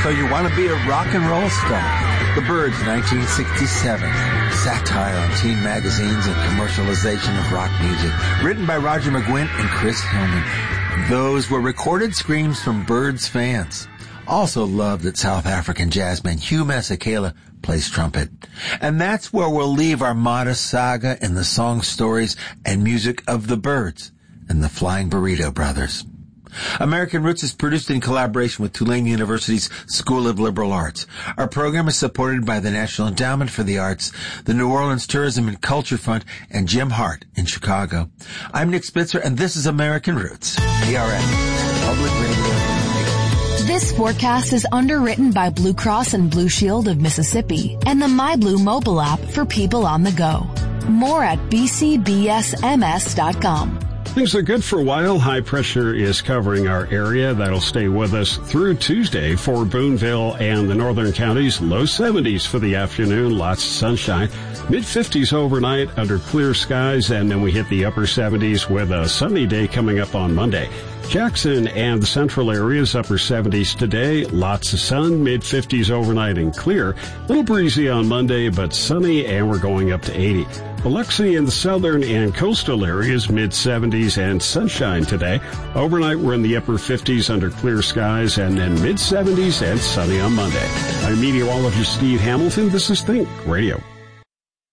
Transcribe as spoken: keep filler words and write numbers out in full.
So You Want to Be a Rock and Roll Star? The Byrds, nineteen sixty-seven. Satire on teen magazines and commercialization of rock music. Written by Roger McGuinn and Chris Hillman. Those were recorded screams from Byrds fans. Also loved that South African jazzman Hugh Masekela plays trumpet. And that's where we'll leave our modest saga in the song stories and music of the Byrds and the Flying Burrito Brothers. American Roots is produced in collaboration with Tulane University's School of Liberal Arts. Our program is supported by the National Endowment for the Arts, the New Orleans Tourism and Culture Fund, and Jim Hart in Chicago. I'm Nick Spitzer, and this is American Roots, P R X, Public Radio. This forecast is underwritten by Blue Cross and Blue Shield of Mississippi and the MyBlue mobile app for people on the go. More at b c b s m s dot com. Things are good for a while. High pressure is covering our area. That'll stay with us through Tuesday for Boonville and the northern counties. Low seventies for the afternoon. Lots of sunshine. mid fifties overnight under clear skies. And then we hit the upper seventies with a sunny day coming up on Monday. Jackson and the central areas, upper seventies today. Lots of sun, mid fifties overnight and clear. A little breezy on Monday, but sunny, and we're going up to eighty. Biloxi in the southern and coastal areas, mid seventies and sunshine today. Overnight, we're in the upper fifties under clear skies, and then mid seventies and sunny on Monday. I'm meteorologist Steve Hamilton. This is Think Radio.